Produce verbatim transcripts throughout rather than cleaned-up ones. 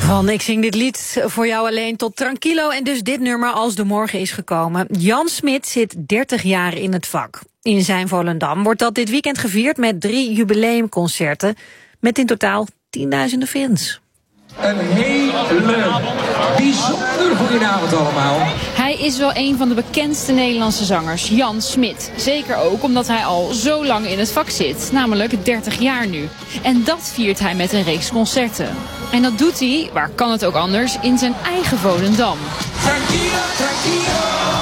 Van ik zing dit lied voor jou alleen tot Tranquilo en dus dit nummer Als de Morgen is gekomen. Jan Smit zit dertig jaar in het vak. In zijn Volendam wordt dat dit weekend gevierd met drie jubileumconcerten met in totaal tienduizenden fans. Een hele bijzonder goedenavond allemaal. Hij is wel een van de bekendste Nederlandse zangers, Jan Smit. Zeker ook omdat hij al zo lang in het vak zit, namelijk dertig jaar nu. En dat viert hij met een reeks concerten. En dat doet hij, waar kan het ook anders, in zijn eigen Volendam. Tranquilo, tranquilo.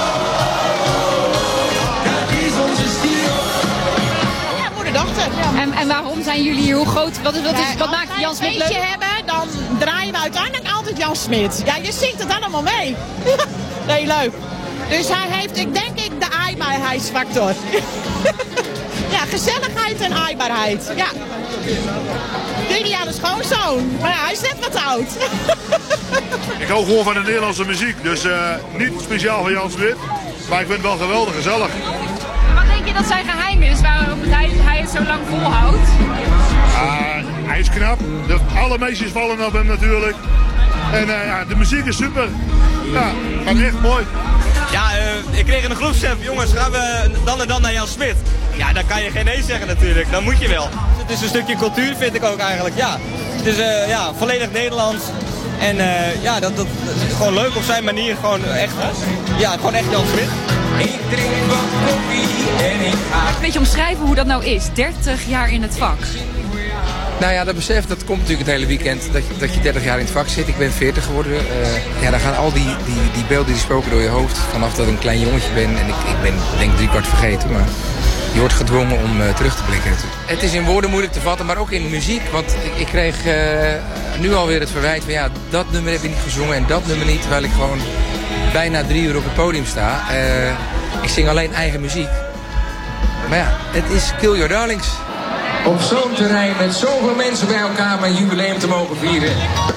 Dat is onze stilo. Ja, moeder-dochter. En, en waarom zijn jullie hier? Hoe groot? Wat, is, wat, is, wat maakt Jan Smit leuk? Als we een feestje hebben, dan draaien we uiteindelijk altijd Jan Smit. Ja, je zingt het dan allemaal mee. Nee, leuk. Dus hij heeft, ik denk ik, de aaibaarheidsfactor. Ja, gezelligheid en aaibaarheid. Ja. De ideale schoonzoon. Maar ja, hij is net wat oud. Ik hou gewoon van de Nederlandse muziek. Dus uh, niet speciaal van Jan Smit. Maar ik vind het wel geweldig, gezellig. Wat denk je dat zijn geheim is, waarom hij, hij het zo lang volhoudt? Uh, hij is knap. De, alle meisjes vallen op hem natuurlijk. En uh, ja, de muziek is super. Ja, gaat echt mooi. Ja, uh, ik kreeg een groepsapp. Jongens, gaan we dan en dan naar Jan Smit? Ja, dan kan je geen nee zeggen natuurlijk. Dan moet je wel. Het is een stukje cultuur, vind ik ook eigenlijk. Ja, het is uh, ja, volledig Nederlands. En uh, ja, dat, dat, dat is gewoon leuk op zijn manier. Gewoon echt, ja, gewoon echt Jan Smit. Ik drink wat koffie en ik ga. Een beetje omschrijven hoe dat nou is, dertig jaar in het vak. Nou ja, dat besef, dat komt natuurlijk het hele weekend dat je, dat je dertig jaar in het vak zit. Ik ben veertig geworden. Uh, ja, dan gaan al die, die, die beelden die spoken door je hoofd vanaf dat ik een klein jongetje ben. En ik, ik ben denk drie kwart vergeten, maar je wordt gedwongen om uh, terug te blikken natuurlijk. Het is in woorden moeilijk te vatten, maar ook in muziek. Want ik, ik kreeg uh, nu alweer het verwijt van ja, dat nummer heb je niet gezongen en dat nummer niet. Terwijl ik gewoon bijna drie uur op het podium sta. Uh, ik zing alleen eigen muziek. Maar ja, het is Kill Your Darlings. Op zo'n terrein met zoveel mensen bij elkaar mijn jubileum te mogen vieren.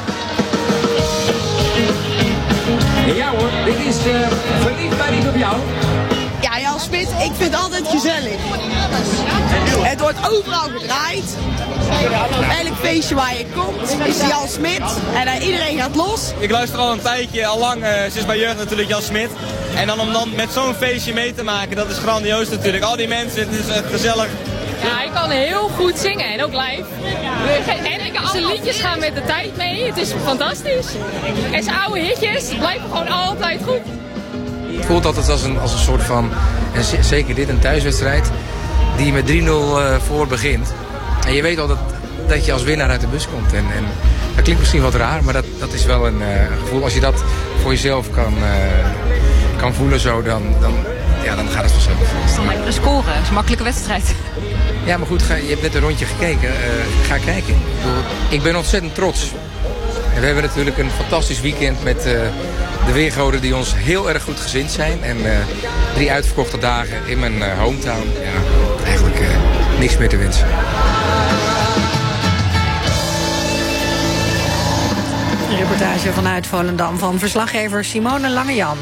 Ja hoor, dit is uh, verliefd maar niet op jou. Ja, Jan Smit, ik vind het altijd gezellig. Het wordt overal gedraaid. Op elk feestje waar je komt is Jan Smit. En uh, iedereen gaat los. Ik luister al een tijdje, al lang, uh, sinds mijn jeugd natuurlijk, Jan Smit. En dan om dan met zo'n feestje mee te maken, dat is grandioos natuurlijk. Al die mensen, het is uh, gezellig. Ja, hij kan heel goed zingen en ook live. En zijn liedjes gaan met de tijd mee. Het is fantastisch. En zijn oude hitjes blijven gewoon altijd goed. Het voelt altijd als een, als een soort van, en z- zeker dit, een thuiswedstrijd, die met drie nul uh, voor begint. En je weet al dat, dat je als winnaar uit de bus komt. En, en dat klinkt misschien wat raar, maar dat, dat is wel een uh, gevoel. Als je dat voor jezelf kan, uh, kan voelen zo, dan, dan, ja, dan gaat het vanzelf. Dan lekker scoren, dat is een makkelijke wedstrijd. Ja, maar goed, ga, je hebt net een rondje gekeken. Uh, ga kijken. Ik, bedoel, ik ben ontzettend trots. En we hebben natuurlijk een fantastisch weekend met uh, de weergoden die ons heel erg goed gezind zijn. En uh, drie uitverkochte dagen in mijn uh, hometown. Ja, eigenlijk uh, niks meer te wensen. Een reportage vanuit Volendam van verslaggever Simone Langejan.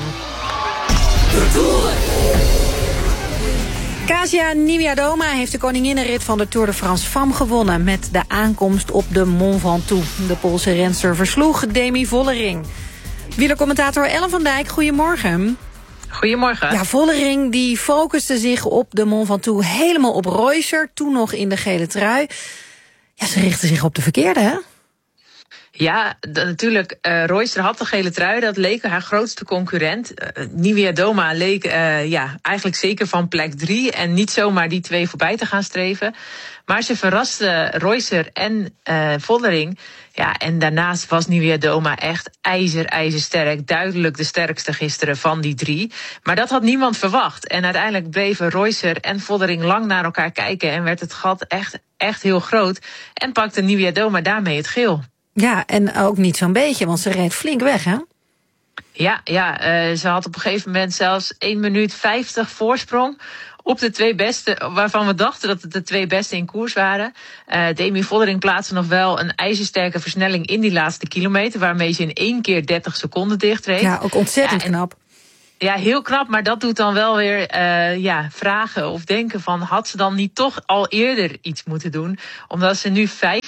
Kasia Niewiadoma heeft de koninginnenrit van de Tour de France Femmes gewonnen met de aankomst op de Mont Ventoux. De Poolse renster versloeg Demi Vollering. Wielercommentator Ellen van Dijk, goedemorgen. Goedemorgen. Ja, Vollering die focuste zich op de Mont Ventoux helemaal op Reusser, toen nog in de gele trui. Ja, ze richtte zich op de verkeerde, hè? Ja, d- natuurlijk. Uh, Reusser had de gele trui. Dat leek haar grootste concurrent. Uh, Niewiadoma leek uh, ja, eigenlijk zeker van plek drie. En niet zomaar die twee voorbij te gaan streven. Maar ze verraste Reusser en uh, Vollering. Ja, en daarnaast was Niewiadoma echt ijzer, ijzersterk. Duidelijk de sterkste gisteren van die drie. Maar dat had niemand verwacht. En uiteindelijk bleven Reusser en Vollering lang naar elkaar kijken. En werd het gat echt, echt heel groot. En pakte Niewiadoma daarmee het geel. Ja, en ook niet zo'n beetje, want ze reed flink weg, hè? Ja, ja uh, ze had op een gegeven moment zelfs één minuut vijftig voorsprong op de twee beste, waarvan we dachten dat het de twee beste in koers waren. Uh, Demi Vollering plaatste nog wel een ijzersterke versnelling in die laatste kilometer, waarmee ze in één keer dertig seconden dichtreed. Ja, ook ontzettend ja, en, knap. Ja, heel knap, maar dat doet dan wel weer uh, ja, vragen of denken van, had ze dan niet toch al eerder iets moeten doen? Omdat ze nu vijfde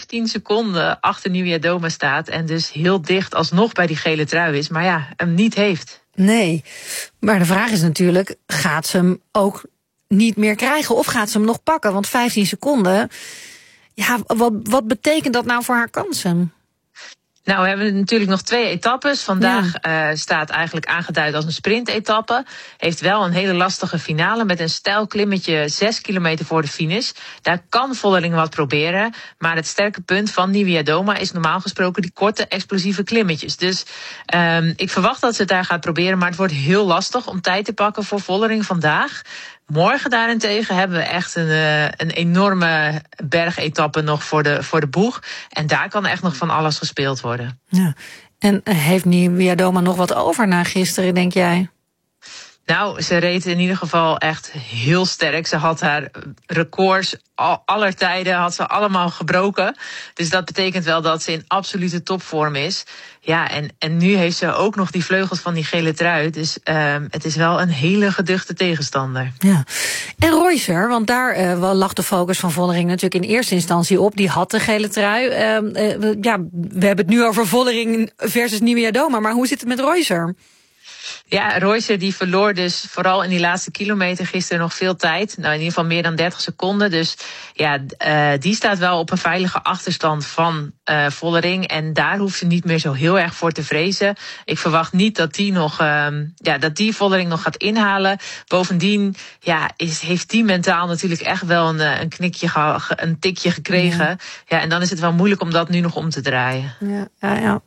vijftien seconden achter Niewiadoma staat en dus heel dicht alsnog bij die gele trui is, maar ja, hem niet heeft. Nee, maar de vraag is natuurlijk, gaat ze hem ook niet meer krijgen of gaat ze hem nog pakken? Want vijftien seconden, ja, wat, wat betekent dat nou voor haar kansen? Nou, we hebben natuurlijk nog twee etappes. Vandaag ja. uh, staat eigenlijk aangeduid als een sprintetappe. Heeft wel een hele lastige finale met een steil klimmetje zes kilometer voor de finish. Daar kan Vollering wat proberen. Maar het sterke punt van Niewiadoma is normaal gesproken die korte explosieve klimmetjes. Dus um, ik verwacht dat ze het daar gaat proberen. Maar het wordt heel lastig om tijd te pakken voor Vollering vandaag. Morgen daarentegen hebben we echt een, uh, een enorme bergetappe nog voor de, voor de boeg. En daar kan echt nog van alles gespeeld worden. Ja. En heeft Niewiadoma nog wat over na gisteren, denk jij? Nou, ze reed in ieder geval echt heel sterk. Ze had haar records aller tijden had ze allemaal gebroken. Dus dat betekent wel dat ze in absolute topvorm is. Ja, en, en nu heeft ze ook nog die vleugels van die gele trui. Dus uh, het is wel een hele geduchte tegenstander. Ja. En Reusser, want daar uh, lag de focus van Vollering natuurlijk in eerste instantie op. Die had de gele trui. Uh, uh, ja, we hebben het nu over Vollering versus Niewiadoma. Maar hoe zit het met Reusser? Ja, Reusser die verloor dus vooral in die laatste kilometer gisteren nog veel tijd. Nou, in ieder geval meer dan dertig seconden. Dus ja, uh, die staat wel op een veilige achterstand van uh, Vollering. En daar hoeft ze niet meer zo heel erg voor te vrezen. Ik verwacht niet dat die nog, uh, ja, dat die Vollering nog gaat inhalen. Bovendien ja, is, heeft die mentaal natuurlijk echt wel een, een knikje, ge, een tikje gekregen. Ja. ja, en dan is het wel moeilijk om dat nu nog om te draaien. Ja, ja, ja.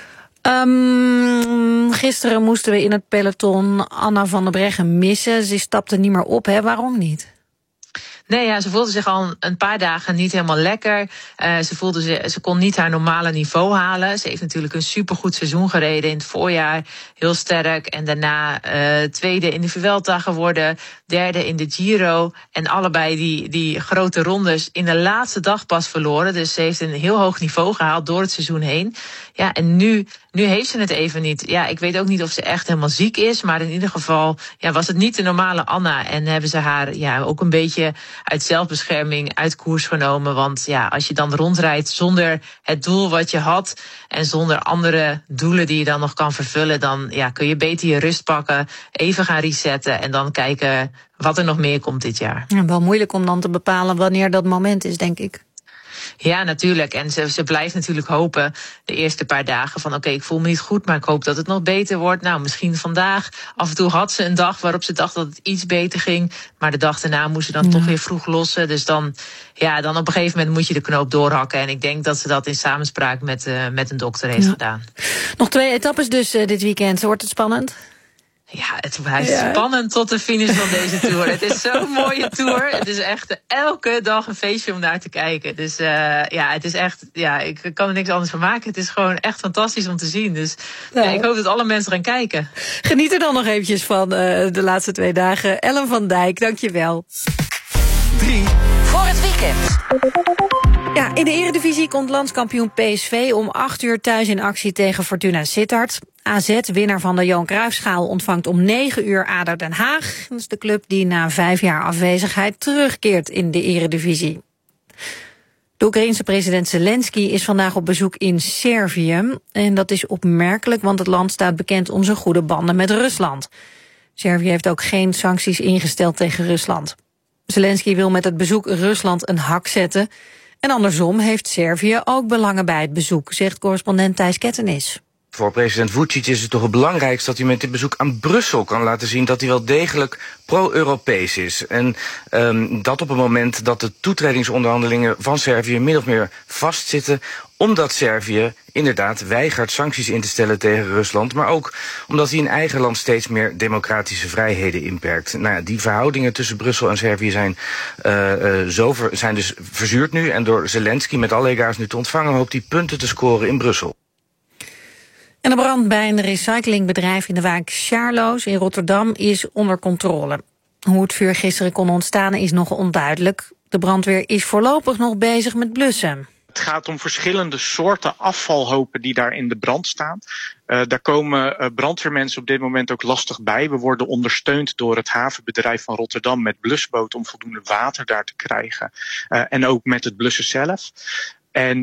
Um, gisteren moesten we in het peloton Anna van der Breggen missen. Ze stapte niet meer op, hè? Waarom niet? Nee, ja, ze voelde zich al een paar dagen niet helemaal lekker. Uh, ze, voelde ze, ze kon niet haar normale niveau halen. Ze heeft natuurlijk een supergoed seizoen gereden in het voorjaar. Heel sterk. En daarna uh, tweede in de Vuelta geworden. Derde in de Giro. En allebei die, die grote rondes in de laatste dag pas verloren. Dus ze heeft een heel hoog niveau gehaald door het seizoen heen. Ja, en nu, nu heeft ze het even niet. Ja, ik weet ook niet of ze echt helemaal ziek is. Maar in ieder geval ja, was het niet de normale Anna. En hebben ze haar ja, ook een beetje uit zelfbescherming uit koers genomen. Want ja, als je dan rondrijdt zonder het doel wat je had en zonder andere doelen die je dan nog kan vervullen, dan ja, kun je beter je rust pakken, even gaan resetten en dan kijken wat er nog meer komt dit jaar. Ja, wel moeilijk om dan te bepalen wanneer dat moment is, denk ik. Ja, natuurlijk. En ze, ze blijft natuurlijk hopen de eerste paar dagen van oké, okay, ik voel me niet goed, maar ik hoop dat het nog beter wordt. Nou, misschien vandaag. Af en toe had ze een dag waarop ze dacht dat het iets beter ging. Maar de dag daarna moest ze dan ja. toch weer vroeg lossen. Dus dan, ja, dan op een gegeven moment moet je de knoop doorhakken. En ik denk dat ze dat in samenspraak met, uh, met een dokter heeft ja. gedaan. Nog twee etappes dus uh, dit weekend. Wordt het spannend? Ja, het blijft ja. spannend tot de finish van deze Tour. Het is zo'n mooie Tour. Het is echt elke dag een feestje om naar te kijken. Dus uh, ja, het is echt, ja, ik kan er niks anders van maken. Het is gewoon echt fantastisch om te zien. Dus ja. Ja, ik hoop dat alle mensen gaan kijken. Geniet er dan nog eventjes van uh, de laatste twee dagen. Ellen van Dijk, dankjewel. Drie voor het weekend. Ja, in de Eredivisie komt landskampioen P S V om acht uur thuis in actie tegen Fortuna Sittard. A Z, winnaar van de Johan Cruijffschaal, ontvangt om negen uur A D O Den Haag. Dat is de club die na vijf jaar afwezigheid terugkeert in de Eredivisie. De Oekraïense president Zelensky is vandaag op bezoek in Servië. En dat is opmerkelijk, want het land staat bekend om zijn goede banden met Rusland. Servië heeft ook geen sancties ingesteld tegen Rusland. Zelensky wil met het bezoek Rusland een hak zetten. En andersom heeft Servië ook belangen bij het bezoek, zegt correspondent Thijs Kettenis. Voor president Vučić is het toch het belangrijkste dat hij met dit bezoek aan Brussel kan laten zien dat hij wel degelijk pro-Europees is. En um, dat op een moment dat de toetredingsonderhandelingen van Servië min of meer vastzitten, omdat Servië inderdaad weigert sancties in te stellen tegen Rusland, maar ook omdat hij in eigen land steeds meer democratische vrijheden inperkt. Nou ja, die verhoudingen tussen Brussel en Servië zijn, uh, uh, zo ver, zijn dus verzuurd nu. En door Zelensky met alle egaars nu te ontvangen, hoopt hij punten te scoren in Brussel. En de brand bij een recyclingbedrijf in de wijk Sjaarloos in Rotterdam is onder controle. Hoe het vuur gisteren kon ontstaan is nog onduidelijk. De brandweer is voorlopig nog bezig met blussen. Het gaat om verschillende soorten afvalhopen die daar in de brand staan. Uh, daar komen uh, brandweermensen op dit moment ook lastig bij. We worden ondersteund door het havenbedrijf van Rotterdam met blusboot om voldoende water daar te krijgen. Uh, en ook met het blussen zelf. En